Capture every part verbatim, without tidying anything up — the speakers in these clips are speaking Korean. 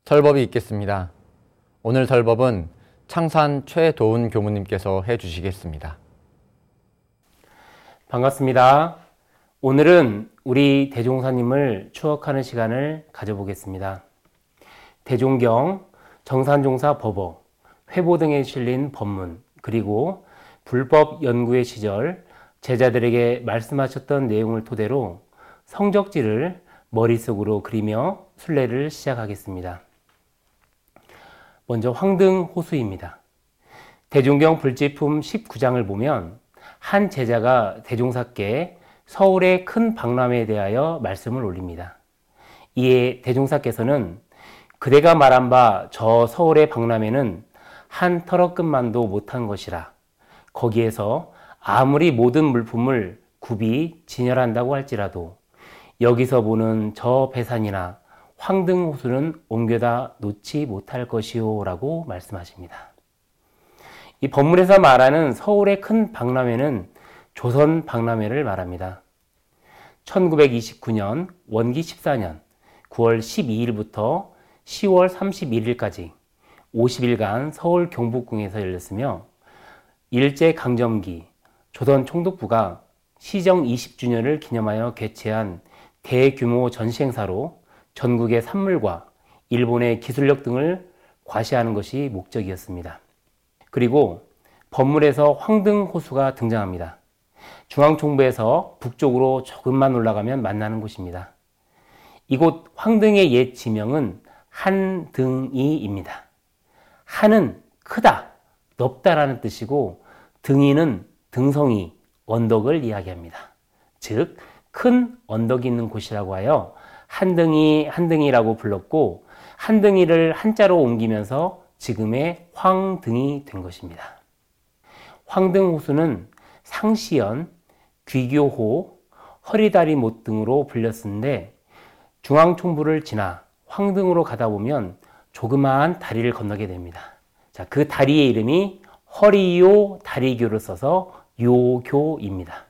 설법이 있겠습니다. 오늘 설법은 창산 최도훈 교무님께서 해주시겠습니다. 반갑습니다. 오늘은 우리 대종사님을 추억하는 시간을 가져보겠습니다. 대종경, 정산종사 법어, 회보 등에 실린 법문, 그리고 불법 연구의 시절 제자들에게 말씀하셨던 내용을 토대로 성적지를 머릿속으로 그리며 순례를 시작하겠습니다. 먼저 황등호수입니다. 대종경 불지품 십구 장을 보면 한 제자가 대종사께 서울의 큰 박람회에 대하여 말씀을 올립니다. 이에 대종사께서는 그대가 말한 바 저 서울의 박람회는 한 털어끝만도 못한 것이라 거기에서 아무리 모든 물품을 굽이 진열한다고 할지라도 여기서 보는 저 배산이나 황등호수는 옮겨다 놓지 못할 것이오 라고 말씀하십니다. 이 법문에서 말하는 서울의 큰 박람회는 조선 박람회를 말합니다. 천구백이십구 년 원기 십사 년 구월 십이일부터 시월 삼십일일까지 오십 일간 서울 경복궁에서 열렸으며 일제강점기 조선 총독부가 시정 이십 주년을 기념하여 개최한 대규모 전시행사로 전국의 산물과 일본의 기술력 등을 과시하는 것이 목적이었습니다. 그리고 법문에서 황등호수가 등장합니다. 중앙총부에서 북쪽으로 조금만 올라가면 만나는 곳입니다. 이곳 황등의 옛 지명은 한등이입니다. 한은 크다, 넓다라는 뜻이고 등이는 등성이, 언덕을 이야기합니다. 즉, 큰 언덕이 있는 곳이라고 하여 한등이 한등이라고 불렀고 한등이를 한자로 옮기면서 지금의 황등이 된 것입니다. 황등호수는 상시연, 귀교호, 허리다리못 등으로 불렸는데 중앙총부를 지나 황등으로 가다 보면 조그마한 다리를 건너게 됩니다. 자, 그 다리의 이름이 허리요 다리교를 써서 요교입니다.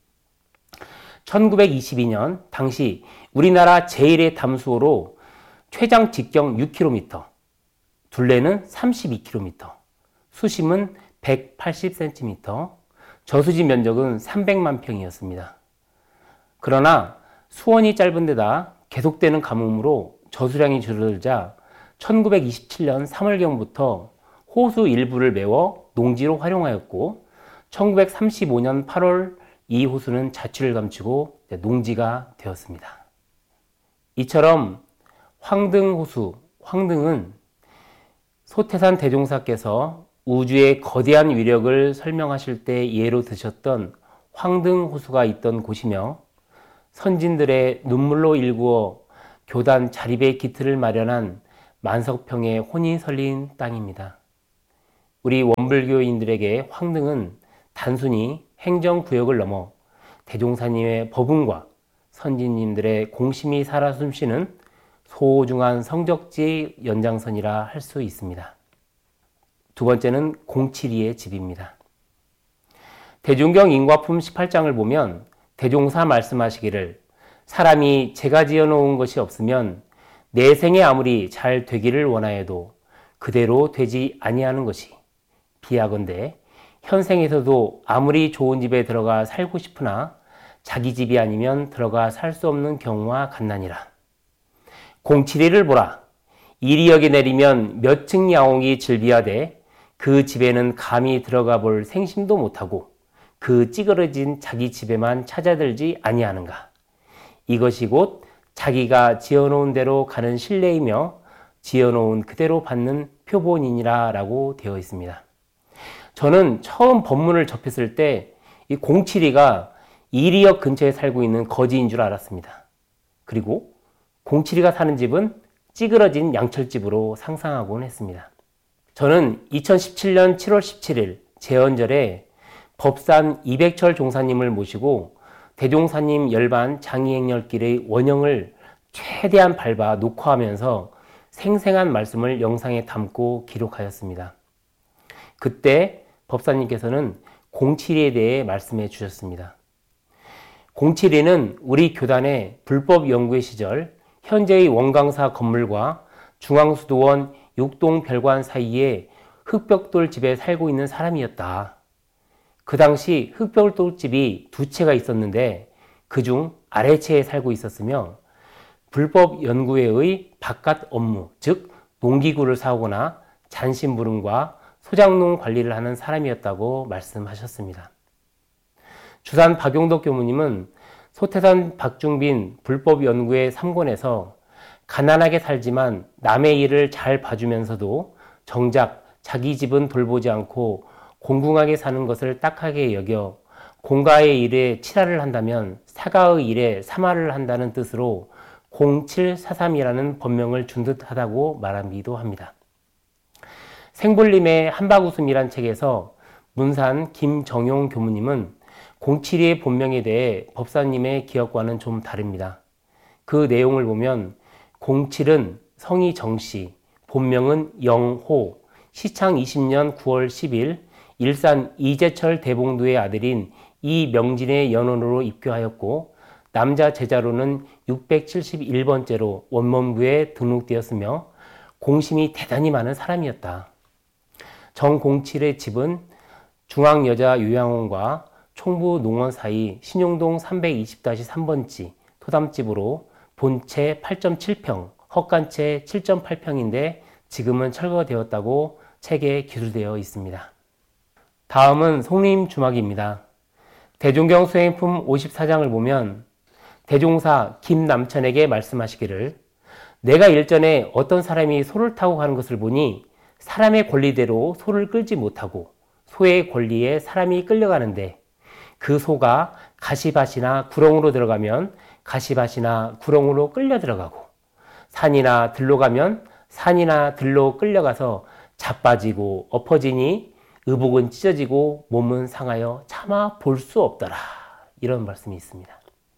천구백이십이 년 당시 우리나라 제일의 담수호로 최장 직경 육 킬로미터, 둘레는 삼십이 킬로미터, 수심은 백팔십 센티미터, 저수지 면적은 삼백만 평이었습니다. 그러나 수원이 짧은 데다 계속되는 가뭄으로 저수량이 줄어들자 천구백이십칠 년 삼월경부터 호수 일부를 메워 농지로 활용하였고 천구백삼십오 년 팔월 이 호수는 자취를 감추고 농지가 되었습니다. 이처럼 황등호수, 황등은 소태산 대종사께서 우주의 거대한 위력을 설명하실 때 예로 드셨던 황등호수가 있던 곳이며 선진들의 눈물로 일구어 교단 자립의 기틀을 마련한 만석평의 혼이 설린 땅입니다. 우리 원불교인들에게 황등은 단순히 행정구역을 넘어 대종사님의 법운과 선진님들의 공심이 살아 숨쉬는 소중한 성적지 연장선이라 할 수 있습니다. 두 번째는 공칠이의 집입니다. 대종경 인과품 십팔 장을 보면 대종사 말씀하시기를 사람이 제가 지어놓은 것이 없으면 내 생에 아무리 잘 되기를 원하여도 그대로 되지 아니하는 것이 비하건대 현생에서도 아무리 좋은 집에 들어가 살고 싶으나 자기 집이 아니면 들어가 살 수 없는 경우와 같나니라. 공칠이를 보라. 이리역에 내리면 몇 층 야옹이 즐비하되 그 집에는 감히 들어가 볼 생심도 못하고 그 찌그러진 자기 집에만 찾아들지 아니하는가. 이것이 곧 자기가 지어놓은 대로 가는 신뢰이며 지어놓은 그대로 받는 표본이니라 라고 되어 있습니다. 저는 처음 법문을 접했을 때 이 공칠이가 이리역 근처에 살고 있는 거지인 줄 알았습니다. 그리고 공칠이가 사는 집은 찌그러진 양철집으로 상상하곤 했습니다. 저는 이천십칠 년 칠월 십칠일 제헌절에 법산 이백철 종사님을 모시고 대종사님 열반 장이행렬길의 원형을 최대한 밟아 녹화하면서 생생한 말씀을 영상에 담고 기록하였습니다. 그때 법사님께서는 공칠이에 대해 말씀해 주셨습니다. 공칠이는 우리 교단의 불법 연구의 시절 현재의 원광사 건물과 중앙수도원 육동별관 사이에 흑벽돌 집에 살고 있는 사람이었다. 그 당시 흑벽돌 집이 두 채가 있었는데 그중 아래채에 살고 있었으며 불법 연구회의 바깥 업무, 즉 농기구를 사오거나 잔심부름과 소장농 관리를 하는 사람이었다고 말씀하셨습니다. 주산 박용덕 교무님은 소태산 박중빈 불법 연구회 삼 권에서 가난하게 살지만 남의 일을 잘 봐주면서도 정작 자기 집은 돌보지 않고 공공하게 사는 것을 딱하게 여겨 공가의 일에 칠하를 한다면 사가의 일에 삼하를 한다는 뜻으로 공칠사삼이라는 법명을 준 듯하다고 말하기도 합니다. 생불림의 한바구음이란 책에서 문산 김정용 교무님은 공칠이의 본명에 대해 법사님의 기억과는 좀 다릅니다. 그 내용을 보면 공칠은 성이 정씨, 본명은 영호, 시창 이십 년 구월 십일 일산 이재철 대봉도의 아들인 이명진의 연원으로 입교하였고 남자 제자로는 육백칠십일 번째로 원문부에 등록되었으며 공심이 대단히 많은 사람이었다. 정공칠의 집은 중앙여자요양원과 총부농원 사이 신용동 삼백이십 삼 번지 토담집으로 본채 팔 점 칠 평, 헛간채 칠 점 팔 평인데 지금은 철거되었다고 책에 기술되어 있습니다. 다음은 송림주막입니다. 대종경 수행품 오십사 장을 보면 대종사 김남천에게 말씀하시기를 내가 일전에 어떤 사람이 소를 타고 가는 것을 보니 사람의 권리대로 소를 끌지 못하고 소의 권리에 사람이 끌려가는데 그 소가 가시밭이나 구렁으로 들어가면 가시밭이나 구렁으로 끌려 들어가고 산이나 들로 가면 산이나 들로 끌려가서 자빠지고 엎어지니 의복은 찢어지고 몸은 상하여 차마 볼 수 없더라. 이런 말씀이 있습니다.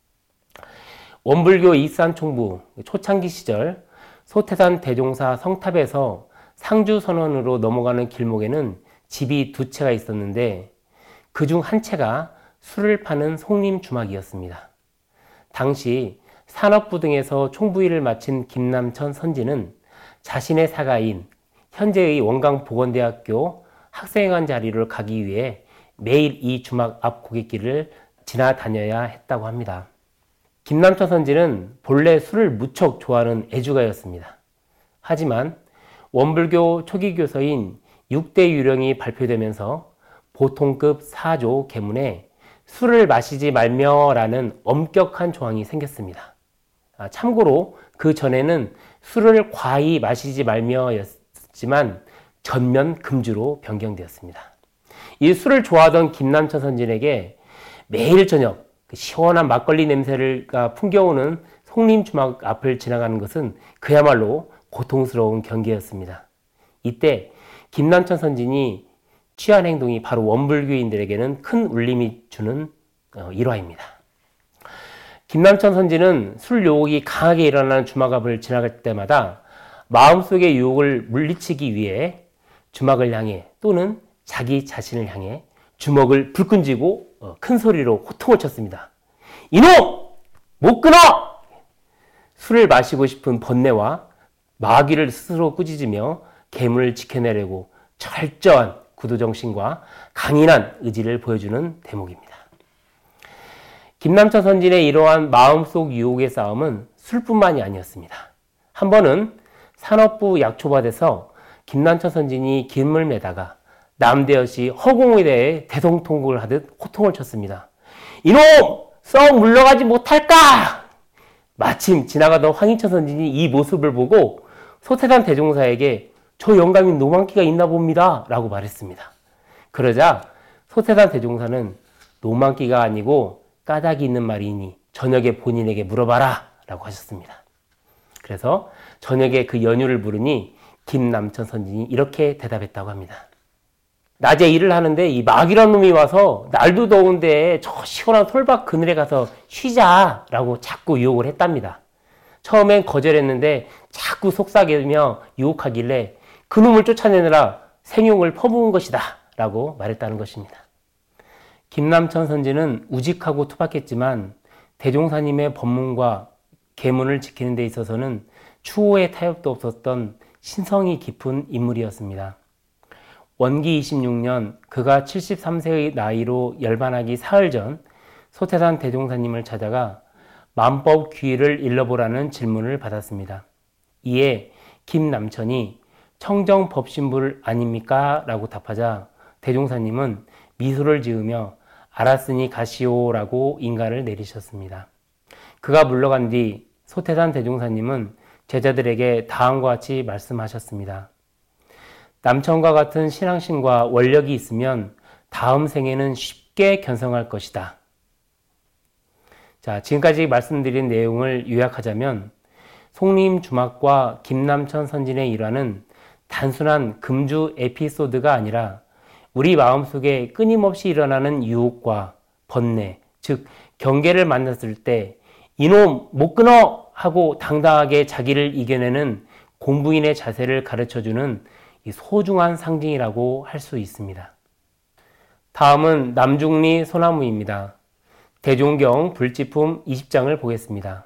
원불교 익산총부 초창기 시절 소태산 대종사 성탑에서 상주선원으로 넘어가는 길목에는 집이 두 채가 있었는데 그중 한 채가 술을 파는 송림주막이었습니다. 당시 산업부 등에서 총부일을 마친 김남천 선지는 자신의 사가인 현재의 원광보건대학교 학생회관 자리를 가기 위해 매일 이 주막 앞 고갯길을 지나다녀야 했다고 합니다. 김남천 선지는 본래 술을 무척 좋아하는 애주가였습니다. 하지만 원불교 초기 교서인 육 대 유령이 발표되면서 보통급 사조 계문에 술을 마시지 말며라는 엄격한 조항이 생겼습니다. 아, 참고로 그 전에는 술을 과히 마시지 말며였지만 전면 금주로 변경되었습니다. 이 술을 좋아하던 김남천 선진에게 매일 저녁 시원한 막걸리 냄새가 풍겨오는 송림주막 앞을 지나가는 것은 그야말로 고통스러운 경계였습니다. 이때 김남천 선진이 취한 행동이 바로 원불교인들에게는 큰 울림이 주는 일화입니다. 김남천 선지는 술 유혹이 강하게 일어나는 주막 앞을 지나갈 때마다 마음속의 유혹을 물리치기 위해 주막을 향해 또는 자기 자신을 향해 주먹을 불끈 쥐고 큰 소리로 호통을 쳤습니다. 이놈! 못 끊어! 술을 마시고 싶은 번뇌와 마귀를 스스로 꾸짖으며 계문을 지켜내려고 철저한 구두정신과 강인한 의지를 보여주는 대목입니다. 김남천 선진의 이러한 마음속 유혹의 싸움은 술뿐만이 아니었습니다. 한 번은 산업부 약초밭에서 김남천 선진이 김을 매다가 남대여시 허공에 대해 대성통곡을 하듯 호통을 쳤습니다. 이놈! 썩 물러가지 못할까! 마침 지나가던 황인천 선진이 이 모습을 보고 소태산 대종사에게 저 영감인 노망기가 있나 봅니다 라고 말했습니다. 그러자 소태산 대종사는 노망기가 아니고 까닭이 있는 말이니 저녁에 본인에게 물어봐라 라고 하셨습니다. 그래서 저녁에 그 연유를 물으니 김남천 선진이 이렇게 대답했다고 합니다. 낮에 일을 하는데 이 마귀란 놈이 와서 날도 더운데 저 시원한 솔밭 그늘에 가서 쉬자라고 자꾸 유혹을 했답니다. 처음엔 거절했는데 자꾸 속삭이며 유혹하길래 그놈을 쫓아내느라 생용을 퍼부은 것이다 라고 말했다는 것입니다. 김남천 선지는 우직하고 투박했지만 대종사님의 법문과 계문을 지키는 데 있어서는 추호의 타협도 없었던 신성이 깊은 인물이었습니다. 원기 이십육 년 그가 칠십삼 세의 나이로 열반하기 사흘 전 소태산 대종사님을 찾아가 만법 귀의를 일러보라는 질문을 받았습니다. 이에 김남천이 청정법신불 아닙니까? 라고 답하자 대종사님은 미소를 지으며 알았으니 가시오 라고 인가를 내리셨습니다. 그가 물러간 뒤 소태산 대종사님은 제자들에게 다음과 같이 말씀하셨습니다. 남천과 같은 신앙심과 원력이 있으면 다음 생에는 쉽게 견성할 것이다. 자, 지금까지 말씀드린 내용을 요약하자면 송림주막과 김남천 선진의 일화는 단순한 금주 에피소드가 아니라 우리 마음속에 끊임없이 일어나는 유혹과 번뇌, 즉 경계를 만났을 때 이놈 못 끊어! 하고 당당하게 자기를 이겨내는 공부인의 자세를 가르쳐주는 소중한 상징이라고 할 수 있습니다. 다음은 남중리 소나무입니다. 대종경 불지품 이십 장을 보겠습니다.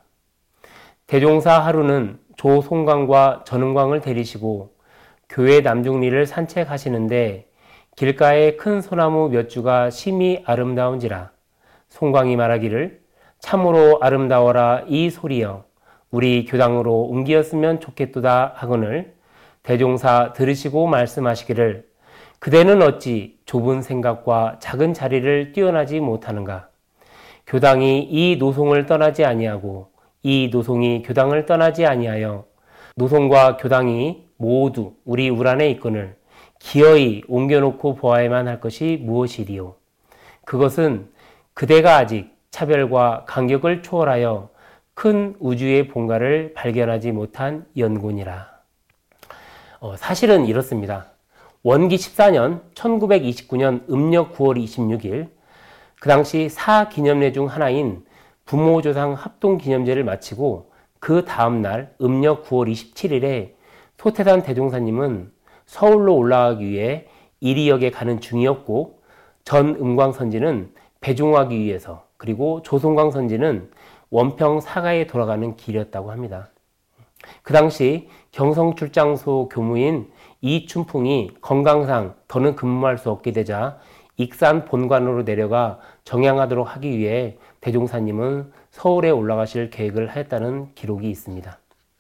대종사 하루는 조송광과 전은광을 데리시고 교회 남중리를 산책하시는데 길가에 큰 소나무 몇 주가 심히 아름다운지라 송광이 말하기를 참으로 아름다워라 이 소리여 우리 교당으로 옮기었으면 좋겠도다 하거늘 대종사 들으시고 말씀하시기를 그대는 어찌 좁은 생각과 작은 자리를 뛰어나지 못하는가? 교당이 이 노송을 떠나지 아니하고 이 노송이 교당을 떠나지 아니하여 노송과 교당이 모두 우리 우란에 있거늘 기어이 옮겨놓고 보아야만 할 것이 무엇이리요? 그것은 그대가 아직 차별과 간격을 초월하여 큰 우주의 본가를 발견하지 못한 연곤이라. 어, 사실은 이렇습니다. 원기 십사 년 천구백이십구 년 음력 구월 이십육일 그 당시 사 기념례 중 하나인 부모조상 합동기념제를 마치고 그 다음날 음력 구월 이십칠일에 소태산 대종사님은 서울로 올라가기 위해 이리역에 가는 중이었고 전음광 선지는 배종하기 위해서 그리고 조송광 선지는 원평 사가에 돌아가는 길이었다고 합니다. 그 당시 경성출장소 교무인 이춘풍이 건강상 더는 근무할 수 없게 되자 익산 본관으로 내려가 정양하도록 하기 위해 대종사님은 서울에 올라가실 계획을 하였다는 기록이 있습니다.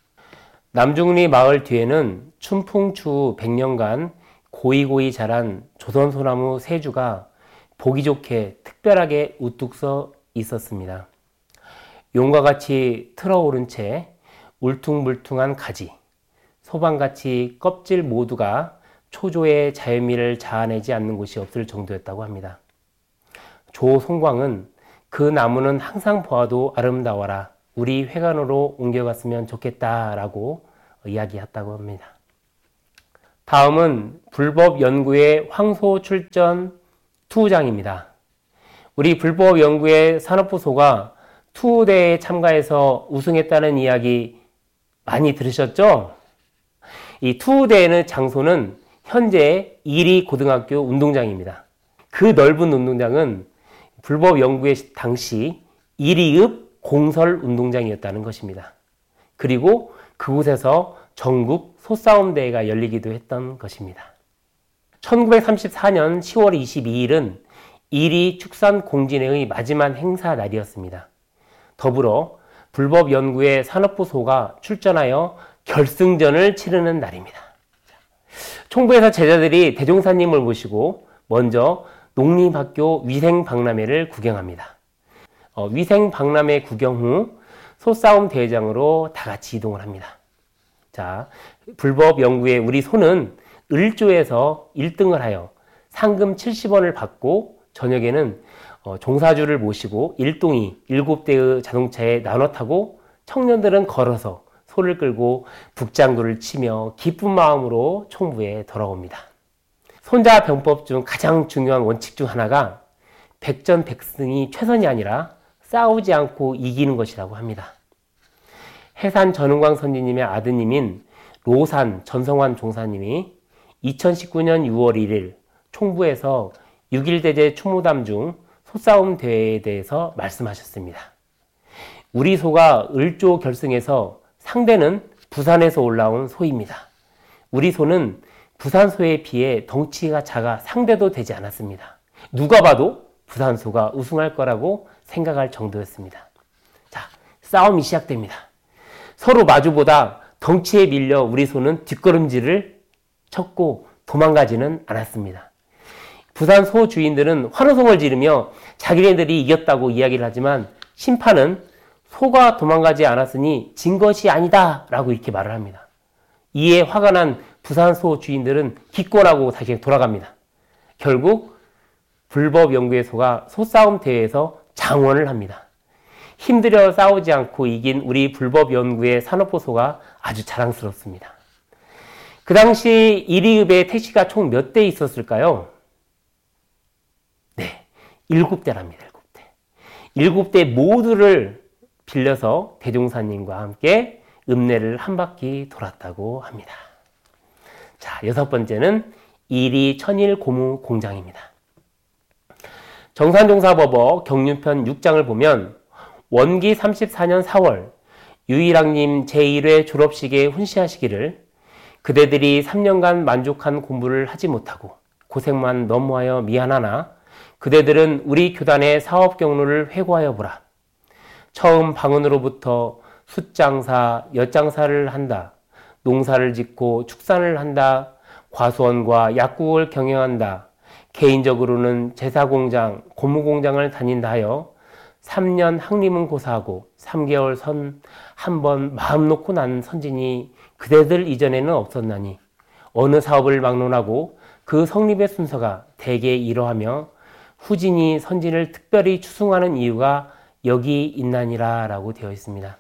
남중리 마을 뒤에는 춘풍 추후 백 년간 고이고이 자란 조선소나무 세 주가 보기 좋게 특별하게 우뚝 서 있었습니다. 용과 같이 틀어오른 채 울퉁불퉁한 가지, 소방같이 껍질 모두가 초조의 자연미를 자아내지 않는 곳이 없을 정도였다고 합니다. 조송광은 그 나무는 항상 보아도 아름다워라. 우리 회관으로 옮겨갔으면 좋겠다라고 이야기했다고 합니다. 다음은 불법연구의 황소출전 투우장입니다. 우리 불법연구의 산업부소가 투우대회에 참가해서 우승했다는 이야기 많이 들으셨죠? 이 투우대회는 장소는 현재 이리 고등학교 운동장입니다. 그 넓은 운동장은 불법연구의 당시 이리읍 공설 운동장이었다는 것입니다. 그리고 그곳에서 전국 소싸움 대회가 열리기도 했던 것입니다. 천구백삼십사 년 시월 이십이일은 이리 축산 공진회의 마지막 행사 날이었습니다. 더불어 불법연구의 산업부소가 출전하여 결승전을 치르는 날입니다. 총부에서 제자들이 대종사님을 모시고 먼저 농림학교 위생박람회를 구경합니다. 어, 위생박람회 구경 후 소싸움 대회장으로 다 같이 이동을 합니다. 자, 불법연구의 우리 소는 을조에서 일 등을 하여 상금 칠십 원을 받고 저녁에는 어, 종사주를 모시고 일동이 일곱 대의 자동차에 나눠 타고 청년들은 걸어서 소를 끌고 북장구를 치며 기쁜 마음으로 총부에 돌아옵니다. 손자병법 중 가장 중요한 원칙 중 하나가 백전백승이 최선이 아니라 싸우지 않고 이기는 것이라고 합니다. 해산 전은광 선지님의 아드님인 로산 전성환 종사님이 이천십구 년 유월 일일 총부에서 육일대제 추모담 중 소싸움 대회에 대해서 말씀하셨습니다. 우리 소가 을조 결승에서 상대는 부산에서 올라온 소입니다. 우리 소는 부산 소에 비해 덩치가 작아 상대도 되지 않았습니다. 누가 봐도 부산 소가 우승할 거라고 생각할 정도였습니다. 자, 싸움이 시작됩니다. 서로 마주보다 덩치에 밀려 우리 소는 뒷걸음질을 쳤고 도망가지는 않았습니다. 부산 소 주인들은 환호성을 지르며 자기네들이 이겼다고 이야기를 하지만 심판은 소가 도망가지 않았으니 진 것이 아니다 라고 이렇게 말을 합니다. 이에 화가 난 부산 소 주인들은 기권하고 다시 돌아갑니다. 결국 불법 연구의 소가 소싸움 대회에서 장원을 합니다. 힘들여 싸우지 않고 이긴 우리 불법 연구의 산업보 소가 아주 자랑스럽습니다. 그 당시 일 위급의 택시가 총 몇 대 있었을까요? 네, 일곱 대랍니다. 일곱 대. 일곱 대 모두를 빌려서 대종사님과 함께 읍내를 한 바퀴 돌았다고 합니다. 자, 여섯 번째는 일이 천일 고무 공장입니다. 정산종사법어 경륜편 육 장을 보면 원기 삼십사 년 사월 유일학님 제일 회 졸업식에 훈시하시기를 그대들이 삼 년간 만족한 공부를 하지 못하고 고생만 너무하여 미안하나 그대들은 우리 교단의 사업 경로를 회고하여 보라. 처음 방언으로부터 숫장사, 엿장사를 한다. 농사를 짓고 축산을 한다. 과수원과 약국을 경영한다. 개인적으로는 제사공장, 고무공장을 다닌다 하여 삼 년 학림은 고사하고 삼 개월 선 한 번 마음 놓고 난 선진이 그대들 이전에는 없었나니 어느 사업을 막론하고 그 성립의 순서가 대개 이러하며 후진이 선진을 특별히 추승하는 이유가 여기 있나니라 라고 되어 있습니다.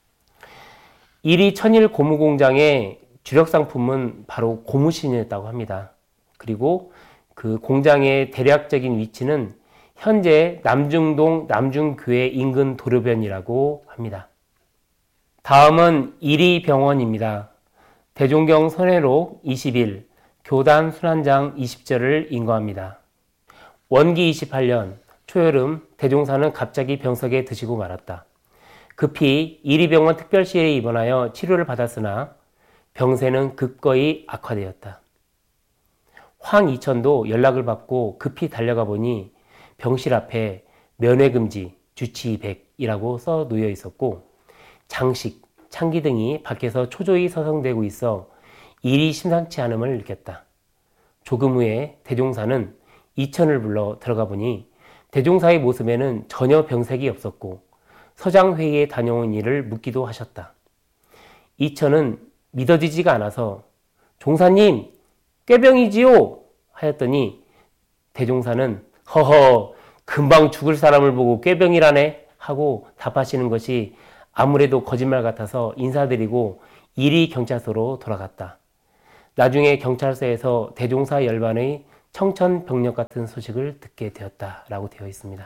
일이 천일 고무공장의 주력 상품은 바로 고무신이었다고 합니다. 그리고 그 공장의 대략적인 위치는 현재 남중동 남중교회 인근 도로변이라고 합니다. 다음은 일이병원입니다. 대종경 선회록 이십일, 교단 순환장 이십 절을 인거합니다. 원기 이십팔 년 초여름 대종사는 갑자기 병석에 드시고 말았다. 급히 일이병원 특별시에 입원하여 치료를 받았으나 병세는 극거히 악화되었다. 황이천도 연락을 받고 급히 달려가 보니 병실 앞에 면회금지, 주치 백이라고 써 놓여 있었고 장식, 창기 등이 밖에서 초조히 서성대고 있어 일이 심상치 않음을 느꼈다. 조금 후에 대종사는 이천을 불러 들어가 보니 대종사의 모습에는 전혀 병색이 없었고 서장회의에 다녀온 일을 묻기도 하셨다. 이천은 믿어지지가 않아서 종사님 꾀병이지요 하였더니 대종사는 허허 금방 죽을 사람을 보고 꾀병이라네 하고 답하시는 것이 아무래도 거짓말 같아서 인사드리고 일이 경찰서로 돌아갔다. 나중에 경찰서에서 대종사 열반의 청천벽력 같은 소식을 듣게 되었다라고 되어 있습니다.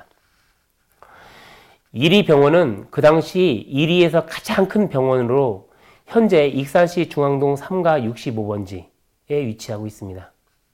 일이병원은 그 당시 일이에서 가장 큰 병원으로 현재 익산시 중앙동 삼가 육십오 번지에 위치하고 있습니다.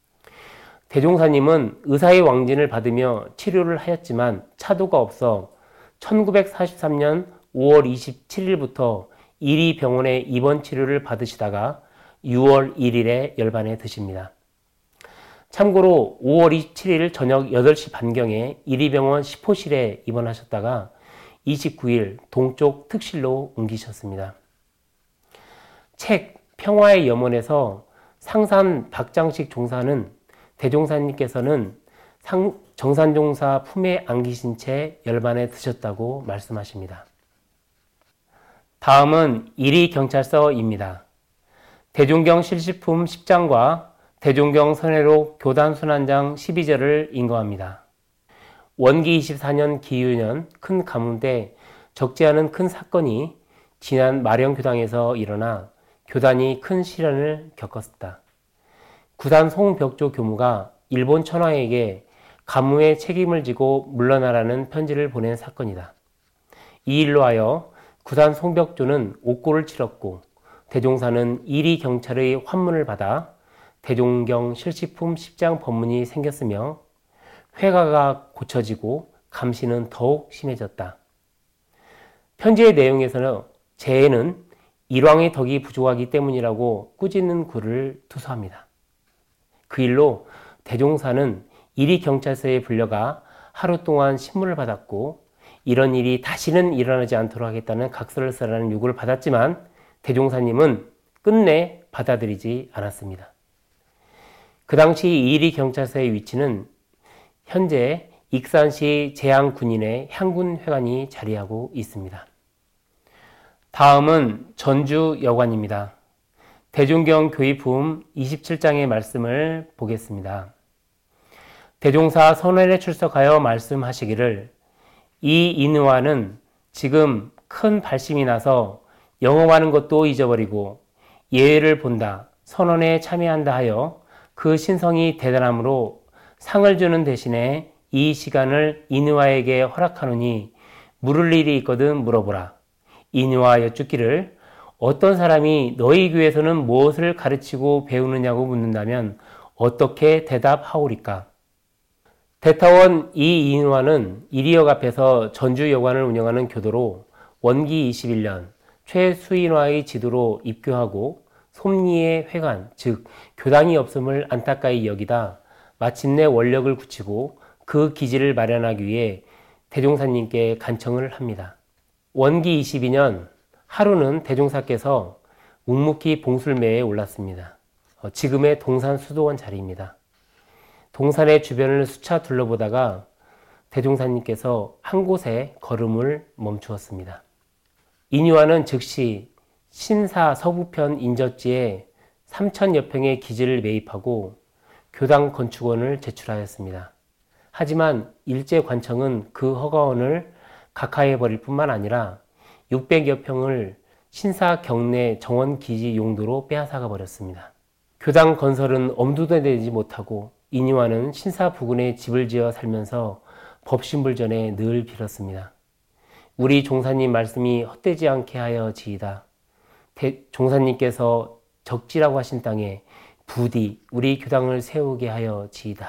대종사님은 의사의 왕진을 받으며 치료를 하였지만 차도가 없어 천구백사십삼 년 오월 이십칠일부터 일이병원에 입원 치료를 받으시다가 유월 일일에 열반에 드십니다. 참고로 오월 이십칠일 저녁 여덟 시 반경에 일이병원 십 호실에 입원하셨다가 이십구일 동쪽 특실로 옮기셨습니다. 책 평화의 염원에서 상산 박장식 종사는 대종사님께서는 상, 정산종사 품에 안기신 채 열반에 드셨다고 말씀하십니다. 다음은 일이경찰서입니다. 대종경 실시품 십 장과 대종경 선회록 교단 순환장 십이 절을 인거합니다. 원기 이십사 년 기유년 큰 가뭄 때 적지 않은 큰 사건이 지난 마령교당에서 일어나 교단이 큰 시련을 겪었다. 구산 송벽조 교무가 일본 천황에게 가뭄의 책임을 지고 물러나라는 편지를 보낸 사건이다. 이 일로 하여 구산 송벽조는 옥고를 치렀고 대종사는 일이 경찰의 환문을 받아 대종경 실시품 십 장 법문이 생겼으며 회가가 고쳐지고 감시는 더욱 심해졌다. 편지의 내용에서는 재해는 일왕의 덕이 부족하기 때문이라고 꾸짖는 글을 투서합니다. 그 일로 대종사는 이리 경찰서에 불려가 하루 동안 신문을 받았고 이런 일이 다시는 일어나지 않도록 하겠다는 각서를 쓰라는 요구를 받았지만 대종사님은 끝내 받아들이지 않았습니다. 그 당시 이리 경찰서의 위치는 현재 익산시 제양군인의 향군회관이 자리하고 있습니다. 다음은 전주여관입니다. 대종경 교의품 이십칠 장의 말씀을 보겠습니다. 대종사 선원에 출석하여 말씀하시기를 이 인의와는 지금 큰 발심이 나서 영업하는 것도 잊어버리고 예외를 본다, 선언에 참여한다 하여 그 신성이 대단함으로 상을 주는 대신에 이 시간을 인의와에게 허락하노니 물을 일이 있거든 물어보라. 인의와 여쭙기를 어떤 사람이 너희 교회에서는 무엇을 가르치고 배우느냐고 묻는다면 어떻게 대답하오리까? 대타원 이 인의와는 이리역 앞에서 전주여관을 운영하는 교도로 원기 이십일 년 최수인화의 지도로 입교하고 솜리의 회관, 즉 교당이 없음을 안타까이 여기다 마침내 원력을 굳히고 그 기지를 마련하기 위해 대종사님께 간청을 합니다. 원기 이십이 년 하루는 대종사께서 묵묵히 봉술매에 올랐습니다. 지금의 동산 수도원 자리입니다. 동산의 주변을 수차 둘러보다가 대종사님께서 한 곳에 걸음을 멈추었습니다. 인유와는 즉시 신사 서부편 인접지에 삼천여 평의 기지를 매입하고 교당 건축원을 제출하였습니다. 하지만 일제관청은 그 허가원을 각하해버릴 뿐만 아니라 육백여 평을 신사 경내 정원기지 용도로 빼앗아가 버렸습니다. 교당 건설은 엄두도 내지 못하고 인유와는 신사 부근에 집을 지어 살면서 법신불전에 늘 빌었습니다. 우리 종사님 말씀이 헛되지 않게 하여 지이다. 대, 종사님께서 적지라고 하신 땅에 부디 우리 교당을 세우게 하여 지이다.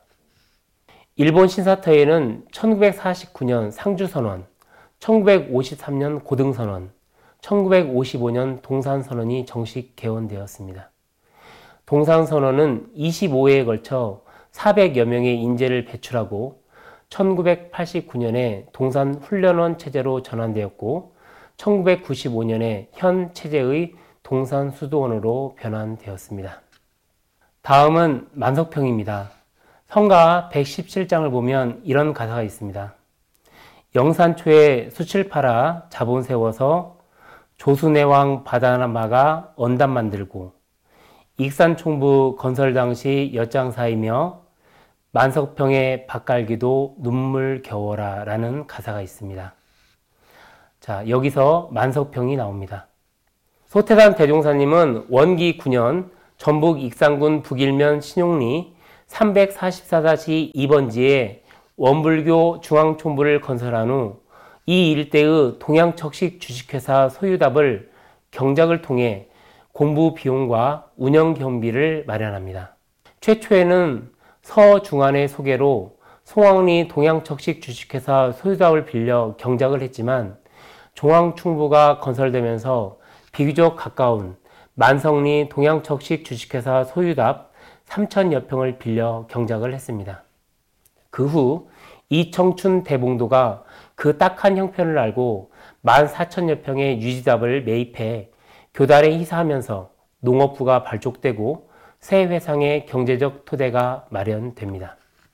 일본 신사터에는 천구백사십구 년 상주선언, 천구백오십삼 년 고등선언, 천구백오십오 년 동산선언이 정식 개원되었습니다. 동산선언은 이십오 회에 걸쳐 사백여 명의 인재를 배출하고 천구백팔십구 년에 동산훈련원 체제로 전환되었고 천구백구십오 년에 현 체제의 동산수도원으로 변환되었습니다. 다음은 만석평입니다. 성가 백십칠 장을 보면 이런 가사가 있습니다. 영산초에 수칠 팔아 자본 세워서 조수내왕 바다마가 언담 만들고 익산총부 건설 당시 엿장사이며 만석평의 밭갈기도 눈물 겨워라 라는 가사가 있습니다. 자, 여기서 만석평이 나옵니다. 소태산 대종사님은 원기 구 년 전북 익산군 북일면 신용리 삼백사십사 이 번지에 원불교 중앙총부를 건설한 후 이 일대의 동양척식 주식회사 소유답을 경작을 통해 공부 비용과 운영 경비를 마련합니다. 최초에는 서중안의 소개로 송황리 동양척식 주식회사 소유답을 빌려 경작을 했지만 중앙총부가 건설되면서 비교적 가까운 만성리 동양척식 주식회사 소유답 삼천여 평을 빌려 경작을 했습니다. 그 후 이청춘 대봉도가 그 딱한 형편을 알고 만 사천여 평의 유지답을 매입해 교단에 희사하면서 농업부가 발족되고 새 회상의 경제적 토대가 마련됩니다.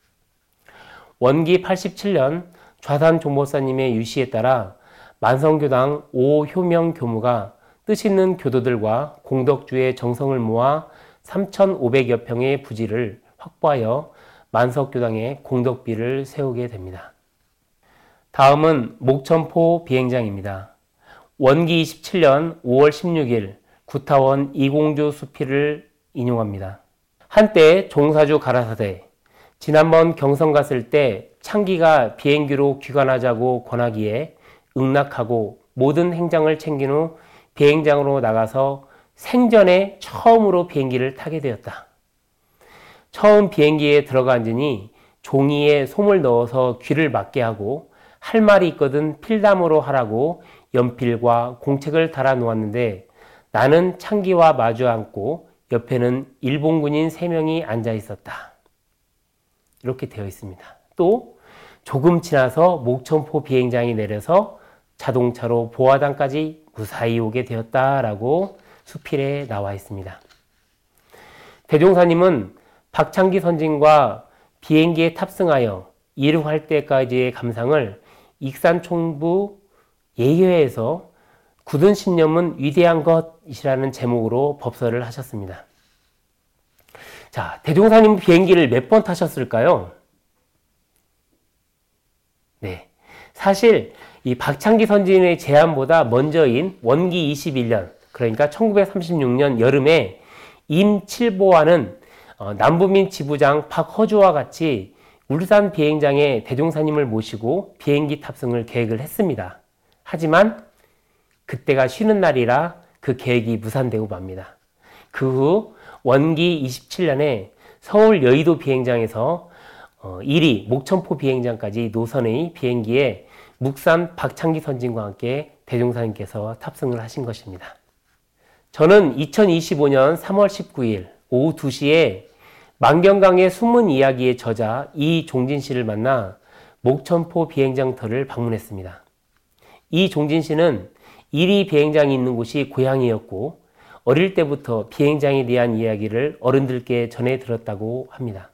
원기 팔십칠 년 좌산 종보사님의 유시에 따라 만성교당 오효명 교무가 뜻있는 교도들과 공덕주의 정성을 모아 삼천오백여 평의 부지를 확보하여 만석교당에 공덕비를 세우게 됩니다. 다음은 목천포 비행장입니다. 원기 이십칠 년 오월 십육일 구타원 이공주 수필을 인용합니다. 한때 종사주 가라사대, 지난번 경성 갔을 때 창기가 비행기로 귀관하자고 권하기에 응낙하고 모든 행장을 챙긴 후 비행장으로 나가서 생전에 처음으로 비행기를 타게 되었다. 처음 비행기에 들어가 앉으니 종이에 솜을 넣어서 귀를 막게 하고 할 말이 있거든 필담으로 하라고 연필과 공책을 달아 놓았는데 나는 창기와 마주 앉고 옆에는 일본군인 세 명이 앉아 있었다. 이렇게 되어 있습니다. 또 조금 지나서 목천포 비행장이 내려서 자동차로 보화당까지 무사히 오게 되었다라고 수필에 나와 있습니다. 대종사님은 박창기 선진과 비행기에 탑승하여 이륙할 때까지의 감상을 익산총부 예회에서 굳은 신념은 위대한 것이라는 제목으로 법설을 하셨습니다. 자, 대종사님 비행기를 몇 번 타셨을까요? 네. 사실 이 박창기 선진의 제안보다 먼저인 원기 이십일 년, 그러니까 천구백삼십육 년 여름에 임칠보와는 어, 남부민 지부장 박허주와 같이 울산 비행장에 대종사님을 모시고 비행기 탑승을 계획을 했습니다. 하지만 그때가 쉬는 날이라 그 계획이 무산되고 맙니다. 그 후 원기 이십칠 년에 서울 여의도 비행장에서 어, 일 위 목천포 비행장까지 노선의 비행기에 묵산 박창기 선진과 함께 대종사님께서 탑승을 하신 것입니다. 저는 이천이십오 년 삼월 십구일 오후 두 시에 만경강의 숨은 이야기의 저자 이종진 씨를 만나 목천포 비행장터를 방문했습니다. 이종진 씨는 일 위 비행장이 있는 곳이 고향이었고 어릴 때부터 비행장에 대한 이야기를 어른들께 전해 들었다고 합니다.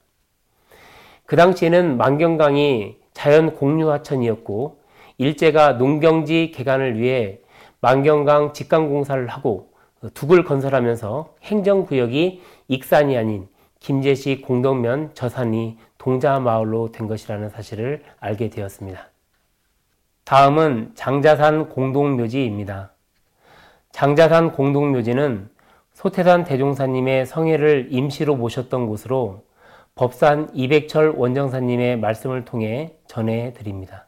그 당시에는 만경강이 자연 공유하천이었고 일제가 농경지 개간을 위해 만경강 직강공사를 하고 둑을 건설하면서 행정구역이 익산이 아닌 김제시 공덕면 저산이 동자마을로 된 것이라는 사실을 알게 되었습니다. 다음은 장자산 공동묘지입니다. 장자산 공동묘지는 소태산 대종사님의 성회를 임시로 모셨던 곳으로 법산 이백철 원정사님의 말씀을 통해 전해드립니다.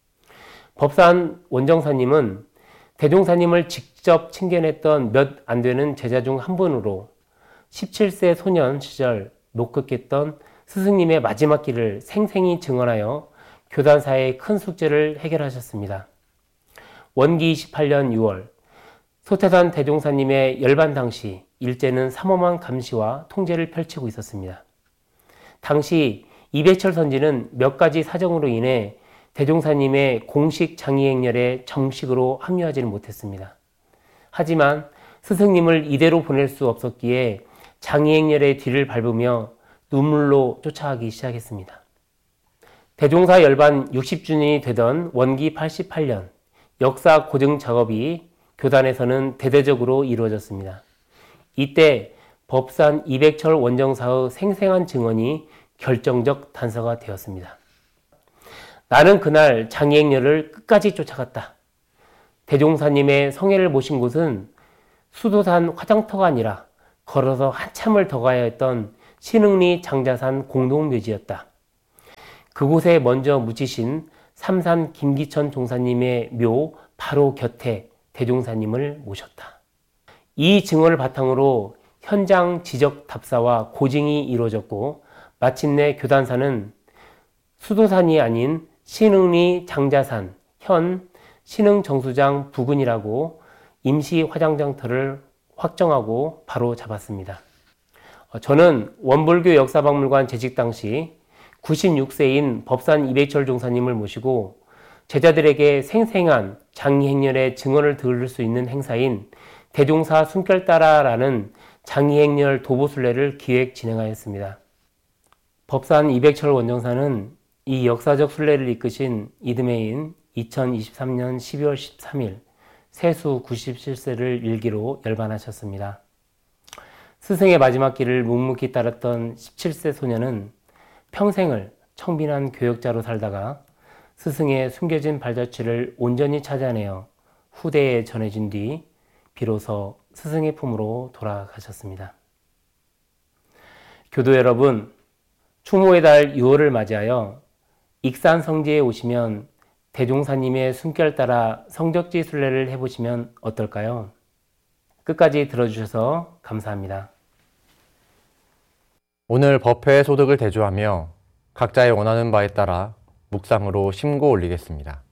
법산 원정사님은 대종사님을 직접 친견했던 몇 안 되는 제자 중 한 분으로 십칠 세 소년 시절 목격했던 스승님의 마지막 길을 생생히 증언하여 교단사의 큰 숙제를 해결하셨습니다. 원기 이십팔 년 유월 소태산 대종사님의 열반 당시 일제는 삼엄한 감시와 통제를 펼치고 있었습니다. 당시 이백철 선지는 몇 가지 사정으로 인해 대종사님의 공식 장의행렬에 정식으로 합류하지는 못했습니다. 하지만 스승님을 이대로 보낼 수 없었기에 장의행렬의 뒤를 밟으며 눈물로 쫓아가기 시작했습니다. 대종사 열반 육십 주년이 되던 원기 팔십팔 년 역사 고증 작업이 교단에서는 대대적으로 이루어졌습니다. 이때 법산 이백철 원정사의 생생한 증언이 결정적 단서가 되었습니다. 나는 그날 장의행렬을 끝까지 쫓아갔다. 대종사님의 성회를 모신 곳은 수도산 화장터가 아니라 걸어서 한참을 더 가야 했던 신흥리 장자산 공동묘지였다. 그곳에 먼저 묻히신 삼산 김기천 종사님의 묘 바로 곁에 대종사님을 모셨다. 이 증언을 바탕으로 현장 지적 답사와 고증이 이루어졌고 마침내 교단사는 수도산이 아닌 신흥리 장자산 현 신흥정수장 부근이라고 임시 화장장터를 확정하고 바로 잡았습니다. 저는 원불교 역사박물관 재직 당시 구십육 세인 법산 이백철 종사님을 모시고 제자들에게 생생한 장의행렬의 증언을 들을 수 있는 행사인 대종사 숨결따라라는 장의행렬 도보순례를 기획 진행하였습니다. 법산 이백철 원정사는 이 역사적 순례를 이끄신 이듬해인 이천이십삼 년 십이월 십삼일 세수 구십칠 세를 일기로 열반하셨습니다. 스승의 마지막 길을 묵묵히 따랐던 십칠 세 소년은 평생을 청빈한 교역자로 살다가 스승의 숨겨진 발자취를 온전히 찾아내어 후대에 전해진 뒤 비로소 스승의 품으로 돌아가셨습니다. 교도 여러분, 추모의 달 유월을 맞이하여 익산 성지에 오시면 대종사님의 숨결 따라 성적지 순례를 해보시면 어떨까요? 끝까지 들어주셔서 감사합니다. 오늘 법회의 소득을 대조하며 각자의 원하는 바에 따라 묵상으로 심고 올리겠습니다.